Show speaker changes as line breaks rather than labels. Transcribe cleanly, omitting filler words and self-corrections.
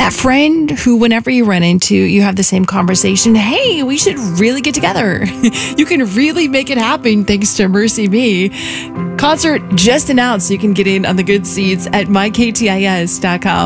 that friend who, whenever you run into, you have the same conversation. Hey, we should really get together. You can really make it happen thanks to Mercy Me. Concert just announced. You can get in on the good seats at myktis.com.